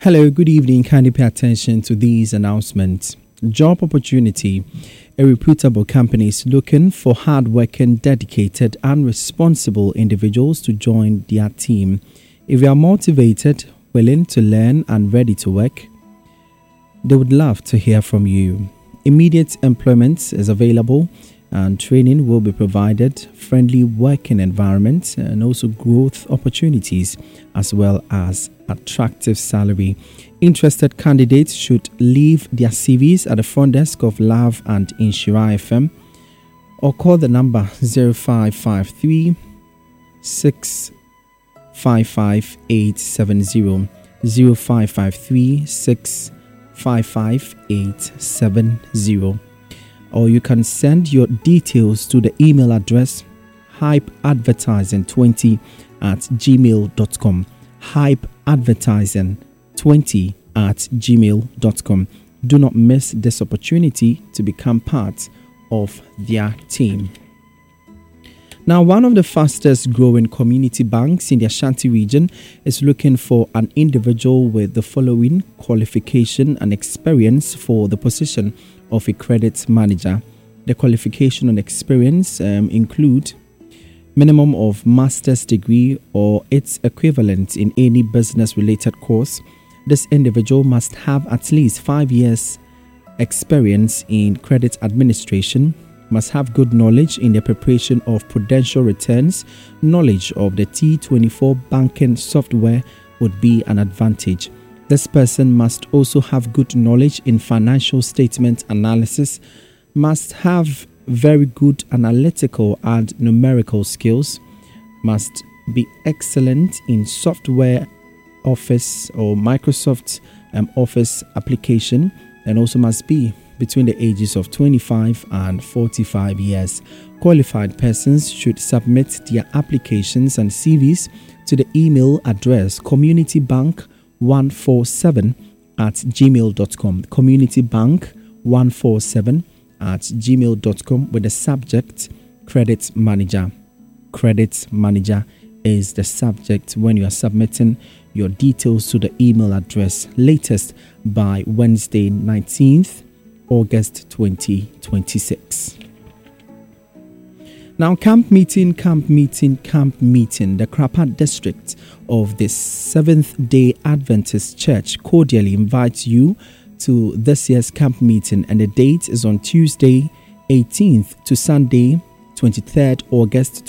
Hello, good evening. Kindly pay attention to these announcements. Job opportunity. A reputable company is looking for hardworking, dedicated, and responsible individuals to join their team. If you are motivated, willing to learn, and ready to work, they would love to hear from you. Immediate employment is available and training will be provided, friendly working environment, and also growth opportunities, as well as attractive salary. Interested candidates should leave their CVs at the front desk of Love and Inshira FM or call the number 0553 655 870 0553 655 870. Or you can send your details to the email address hypeadvertising20@gmail.com. hypeadvertising20@gmail.com. Do not miss this opportunity to become part of their team. Now, one of the fastest growing community banks in the Ashanti region is looking for an individual with the following qualification and experience for the position of a credit manager. The qualification and experience include minimum of master's degree or its equivalent in any business related course. This individual must have at least 5 years experience in credit administration, must have good knowledge in the preparation of prudential returns. Knowledge of the T24 banking software would be an advantage. This person must also have good knowledge in financial statement analysis, must have very good analytical and numerical skills, must be excellent in software Office or Microsoft Office application, and also must be between the ages of 25 and 45 years. Qualified persons should submit their applications and CVs to the email address communitybank147@gmail.com. communitybank147@gmail.com with the subject Credit Manager. Credit Manager is the subject when you are submitting your details to the email address, latest by Wednesday 19th August 2026. Now, camp meeting. The Krapa district of the Seventh-day Adventist Church cordially invites you to this year's camp meeting, and the date is on Tuesday 18th to Sunday 23rd August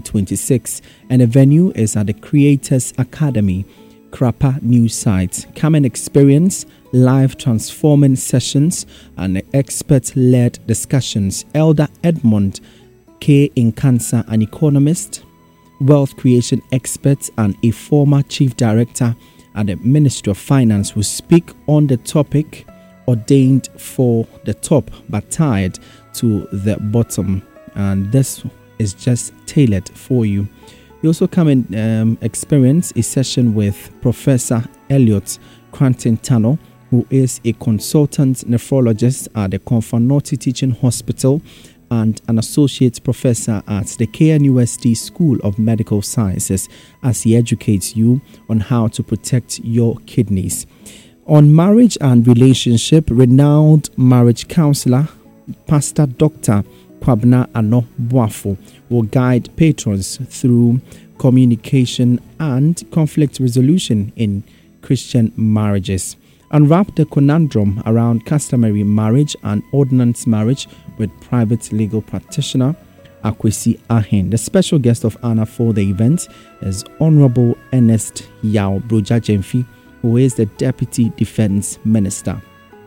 2026, and the venue is at the Creators Academy, Krapa new site. Come and experience live transforming sessions and expert-led discussions. Elder Edmond K. Inkansa, an economist, wealth creation expert, and a former chief director at the Ministry of Finance, will speak on the topic ordained for the top but tied to the bottom, and this is just tailored for you. You also come and experience a session with Professor Elliot Cranton-Tano, who is a consultant nephrologist at the Konfanoti Teaching Hospital and an associate professor at the KNUST School of Medical Sciences, as he educates you on how to protect your kidneys. On marriage and relationship, renowned marriage counselor, Pastor Dr. Kwabna Ano Boafo, will guide patrons through communication and conflict resolution in Christian marriages. Unwrap the conundrum around customary marriage and ordinance marriage with private legal practitioner Akwesi Ahen. The special guest of honor for the event is Honorable Ernest Yao Broja Jemfi, who is the Deputy Defense Minister.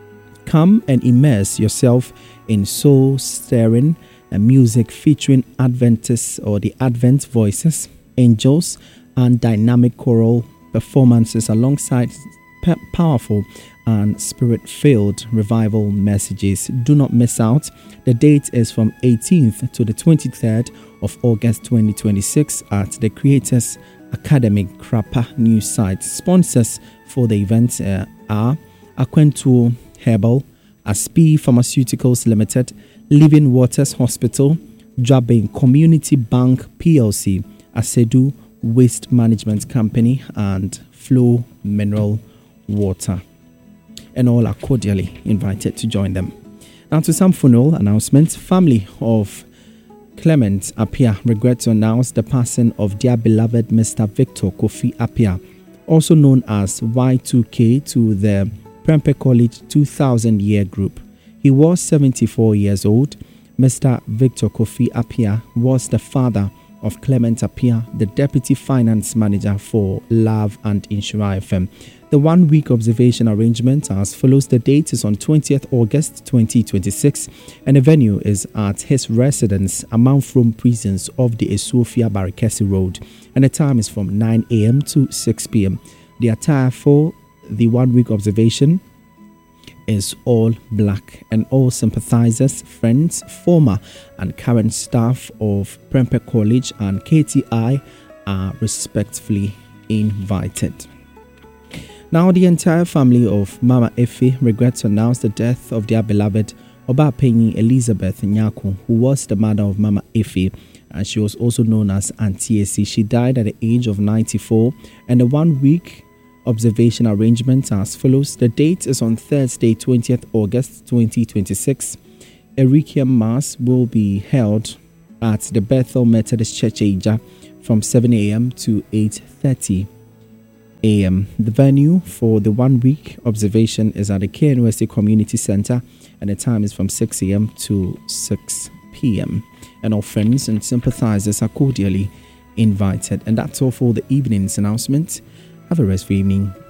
Come and immerse yourself in soul-stirring music featuring Adventists or the Advent voices, angels, and dynamic choral performances alongside powerful and spirit-filled revival messages. Do not miss out. The date is from 18th to the 23rd of August 2026 at the Creators Academy, Krapa new site. Sponsors for the event are Aquentuo Herbal, Aspi Pharmaceuticals Limited, Living Waters Hospital, Jabin Community Bank PLC, Asedu Waste Management Company, and Flow Mineral water. And all are cordially invited to join them. Now to some funeral announcements. Family of Clement Appiah regret to announce the passing of their beloved Mr. Victor Kofi Appiah, also known as Y2K to the Prempeh College 2000 year group. He was 74 years old. Mr. Victor Kofi Appiah was the father of Clement Appiah, the Deputy Finance Manager for Love and Insura FM. The 1 week observation arrangement as follows. The date is on 20th August 2026 and the venue is at his residence, Amanfrom Prisons of the Esofia Barikesi Road, and the time is from 9 a.m. to 6 p.m. The attire for the 1 week observation is all black, and all sympathizers, friends, former and current staff of Prempeh College and KTI are respectfully invited. Now, the entire family of Mama Effie regrets to announce the death of their beloved Obapenyi Elizabeth Nyako, who was the mother of Mama Effie, and she was also known as Auntie Essie. She died at the age of 94, and the 1 week observation arrangement as follows. The date is on Thursday, 20th August 2026. A Requiem Mass will be held at the Bethel Methodist Church Aja from 7 a.m. to 8:30 a.m. The venue for the 1 week observation is at the KNUST Community Center, and the time is from 6 a.m. to 6 p.m. And all friends and sympathizers are cordially invited. And that's all for the evening's announcement. Have a restful evening.